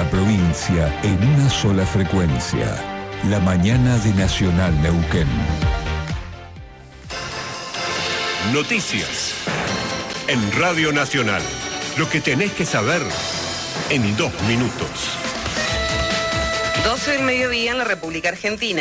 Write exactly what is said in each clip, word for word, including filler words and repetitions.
provincia en una sola frecuencia. La mañana de Nacional Neuquén. Noticias en Radio Nacional. Lo que tenés que saber en dos minutos. doce del mediodía en la República Argentina.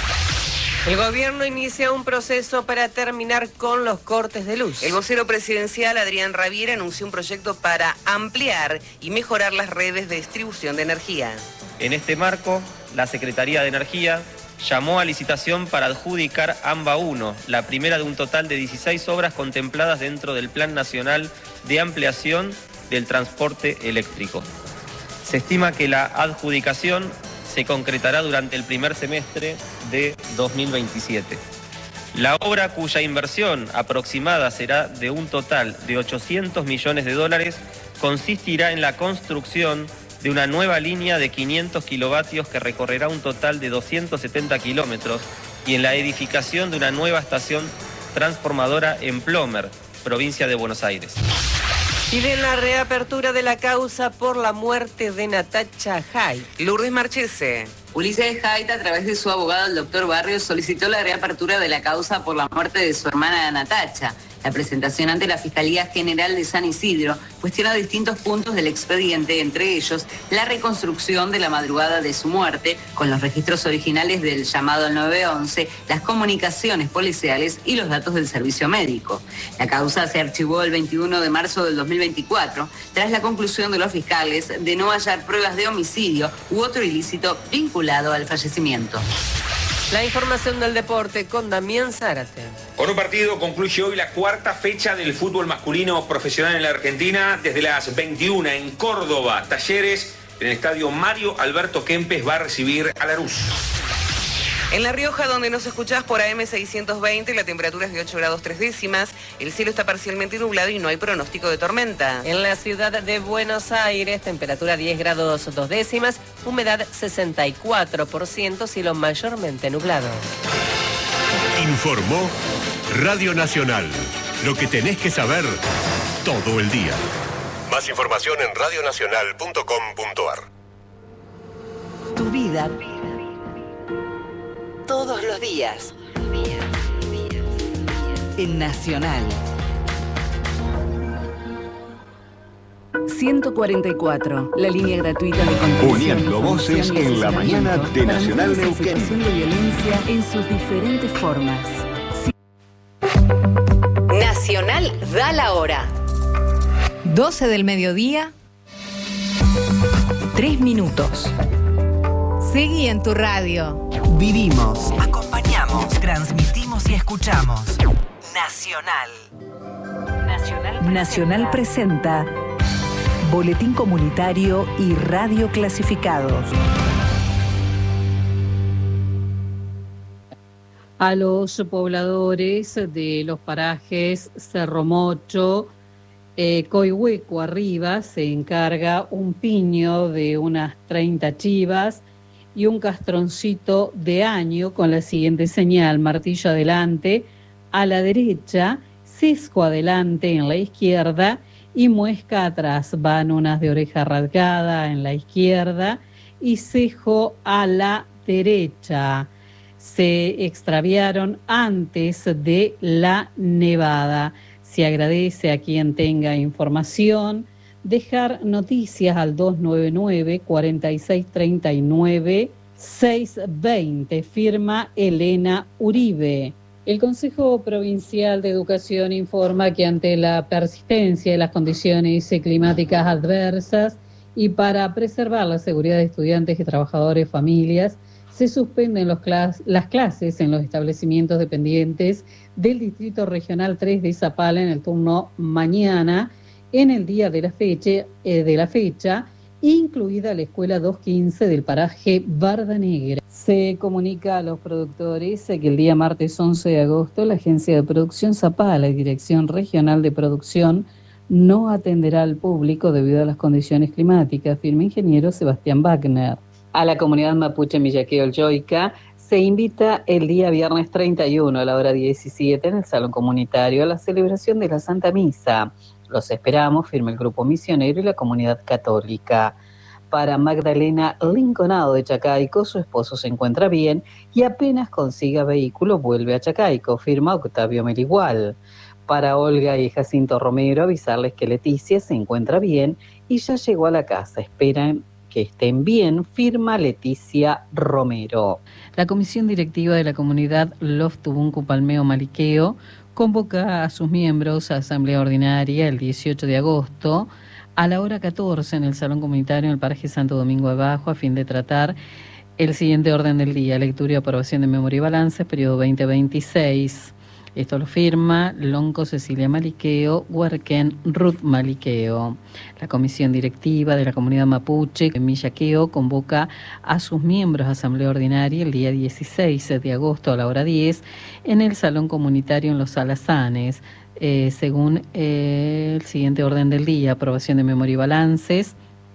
El gobierno inicia un proceso para terminar con los cortes de luz. El vocero presidencial, Adrián Raviera, anunció un proyecto para ampliar y mejorar las redes de distribución de energía. En este marco, la Secretaría de Energía llamó a licitación para adjudicar AMBA uno, la primera de un total de dieciséis obras contempladas dentro del Plan Nacional de Ampliación del Transporte Eléctrico. Se estima que la adjudicación se concretará durante el primer semestre de dos mil veintisiete. La obra, cuya inversión aproximada será de un total de ochocientos millones de dólares, consistirá en la construcción de una nueva línea de quinientos kilovatios que recorrerá un total de doscientos setenta kilómetros y en la edificación de una nueva estación transformadora en Plomer, provincia de Buenos Aires. Piden la reapertura de la causa por la muerte de Natacha Haidt. Lourdes Marchese. Ulises Haidt, a través de su abogado, el doctor Barrios, solicitó la reapertura de la causa por la muerte de su hermana Natacha. La presentación ante la Fiscalía General de San Isidro cuestiona distintos puntos del expediente, entre ellos la reconstrucción de la madrugada de su muerte, con los registros originales del llamado al nueve once, las comunicaciones policiales y los datos del servicio médico. La causa se archivó el veintiuno de marzo del dos mil veinticuatro, tras la conclusión de los fiscales de no hallar pruebas de homicidio u otro ilícito vinculado al fallecimiento. La información del deporte con Damián Zárate. Con un partido concluye hoy la cuarta fecha del fútbol masculino profesional en la Argentina. Desde las veintiuna en Córdoba, Talleres, en el estadio Mario Alberto Kempes, va a recibir a Lanús. En La Rioja, donde nos escuchás por A M seiscientos veinte, la temperatura es de ocho grados tres décimas, el cielo está parcialmente nublado y no hay pronóstico de tormenta. En la ciudad de Buenos Aires, temperatura diez grados dos décimas, humedad sesenta y cuatro por ciento, cielo mayormente nublado. Informó Radio Nacional. Lo que tenés que saber todo el día. Más información en radio nacional punto com punto ar. Tu vida todos los días. En Nacional. ciento cuarenta y cuatro, la línea gratuita de contención. Uniendo voces en la mañana de Nacional Neuquén. Situación de violencia en sus diferentes formas. Nacional da la hora. doce del mediodía. tres minutos. Seguí en tu radio. Vivimos, acompañamos, transmitimos y escuchamos. Nacional. Nacional, Nacional presenta Boletín Comunitario y Radio Clasificados. A los pobladores de los parajes Cerro Mocho, eh, Coihueco arriba, se encarga un piño de unas treinta chivas y un castroncito de año con la siguiente señal: martillo adelante, a la derecha, sesgo adelante en la izquierda y muesca atrás. Van unas de oreja rasgada en la izquierda y cejo a la derecha. Se extraviaron antes de la nevada. Se agradece a quien tenga información dejar noticias al dos nueve nueve, cuatro seis tres nueve, seis dos cero, firma Elena Uribe. El Consejo Provincial de Educación informa que ante la persistencia de las condiciones climáticas adversas y para preservar la seguridad de estudiantes y trabajadores, familias, se suspenden los clas- las clases en los establecimientos dependientes del Distrito Regional tres de Zapala en el turno mañana, en el día de la fecha, eh, de la fecha, incluida la escuela doscientos quince del paraje Barda Negra. Se comunica a los productores que el día martes once de agosto la Agencia de Producción Zapala y Dirección Regional de Producción no atenderá al público debido a las condiciones climáticas, firma ingeniero Sebastián Wagner. A la comunidad mapuche Millaqueo-Olloica se invita el día viernes treinta y uno a la hora diecisiete en el Salón Comunitario a la celebración de la Santa Misa. Los esperamos, firma el Grupo Misionero y la Comunidad Católica. Para Magdalena Linconado de Chacaico, su esposo se encuentra bien y apenas consiga vehículo vuelve a Chacaico, firma Octavio Meligual. Para Olga y Jacinto Romero, avisarles que Leticia se encuentra bien y ya llegó a la casa. Esperan que estén bien, firma Leticia Romero. La comisión directiva de la comunidad Lof Tubuncu Palmeo Maliqueo convoca a sus miembros a asamblea ordinaria el dieciocho de agosto a la hora catorce en el Salón Comunitario en el Paraje Santo Domingo Abajo a fin de tratar el siguiente orden del día: lectura y aprobación de memoria y balances, periodo veinte veintiséis. Esto lo firma Lonco Cecilia Maliqueo, Huarquén Ruth Maliqueo. La comisión directiva de la comunidad mapuche en Millaqueo convoca a sus miembros a asamblea ordinaria el día dieciséis de agosto a la hora diez en el Salón Comunitario en Los Alazanes. Eh, según eh, el siguiente orden del día: aprobación de memoria y balances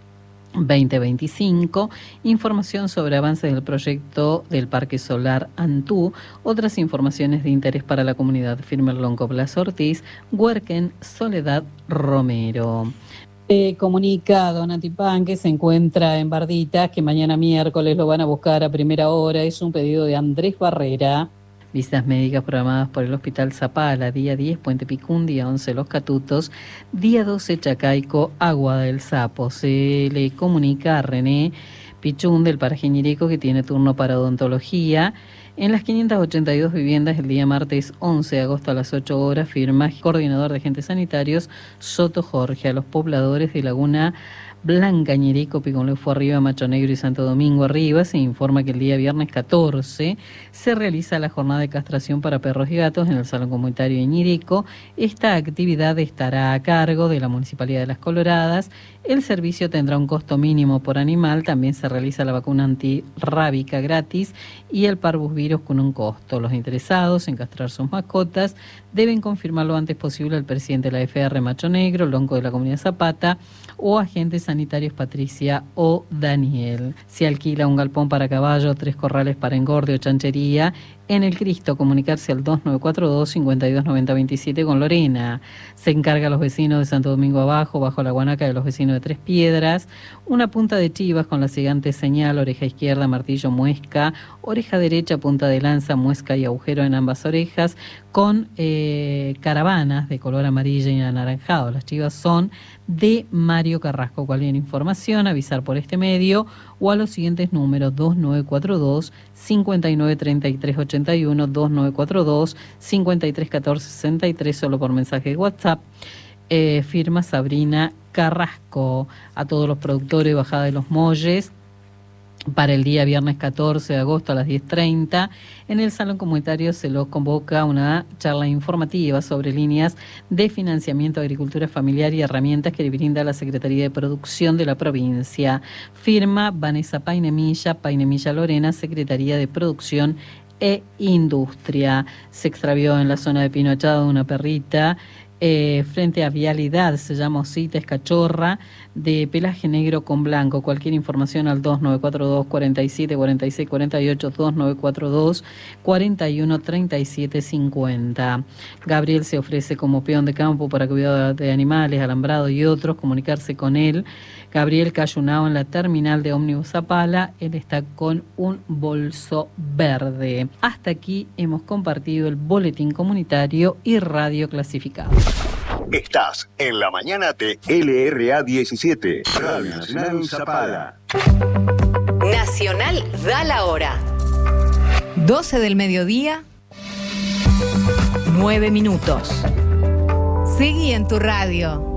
veinte veinticinco, información sobre avances del proyecto del Parque Solar Antú, otras informaciones de interés para la comunidad, firma Lonco Blas Ortiz, Huerquen Soledad Romero. Eh, comunica Don Antipán que se encuentra en Barditas, que mañana miércoles lo van a buscar a primera hora. Es un pedido de Andrés Barrera. Visitas médicas programadas por el Hospital Zapala, día diez Puente Picún, día once Los Catutos, día doce Chacaico, Agua del Sapo. Se le comunica a René Pichún del Paraje Ñirico que tiene turno para odontología en las quinientas ochenta y dos viviendas el día martes once de agosto a las ocho horas, firma coordinador de agentes sanitarios Soto Jorge. A los pobladores de Laguna Blanca, Ñirico, Piconluefo Arriba, Macho Negro y Santo Domingo Arriba se informa que el día viernes catorce se realiza la jornada de castración para perros y gatos en el Salón Comunitario de Ñirico. Esta actividad estará a cargo de la Municipalidad de Las Coloradas. El servicio tendrá un costo mínimo por animal. También se realiza la vacuna antirrábica gratis y el parvusvirus con un costo. Los interesados en castrar sus mascotas deben confirmar lo antes posible al presidente de la F R Macho Negro, Lonco de la Comunidad Zapata o agentes sanitarios Patricia o Daniel. Se alquila un galpón para caballo, tres corrales para engorde o chanchería en el Cristo. Comunicarse al dos nueve cuatro dos, cinco dos nueve cero dos siete con Lorena. Se encarga a los vecinos de Santo Domingo Abajo, bajo la guanaca de los vecinos de Tres Piedras, una punta de chivas con la siguiente señal: oreja izquierda, martillo, muesca, oreja derecha, punta de lanza, muesca y agujero en ambas orejas, con eh, caravanas de color amarillo y anaranjado. Las chivas son de Mario Carrasco. Cualquier información, avisar por este medio o a los siguientes números: dos nueve cuatro dos, cinco nueve tres tres ocho uno, dos nueve cuatro dos, cinco tres uno cuatro seis tres, solo por mensaje de WhatsApp. Eh, firma Sabrina Carrasco. A todos los productores, Bajada de los Molles, para el día viernes catorce de agosto a las diez treinta, en el Salón Comunitario se los convoca una charla informativa sobre líneas de financiamiento de agricultura familiar y herramientas que le brinda la Secretaría de Producción de la provincia. Firma Vanessa Painemilla, Painemilla Lorena, Secretaría de Producción e Industria. Se extravió en la zona de Pinochado una perrita Eh, frente a Vialidad, se llama Osita, es cachorra, de pelaje negro con blanco. Cualquier información al dos nueve cuatro dos, cuatro siete, cuatro seis, cuatro ocho, dos nueve cuatro dos, cuatro uno, tres siete cinco cero. Gabriel se ofrece como peón de campo para cuidado de animales, alambrado y otros. Comunicarse con él. Gabriel Cayunao en la terminal de ómnibus Zapala. Él está con un bolso verde. Hasta aquí hemos compartido el boletín comunitario y radio clasificado. Estás en la mañana de L R A diecisiete, Radio Nacional Zapala. Nacional da la hora. doce del mediodía, nueve minutos. Seguí en tu radio.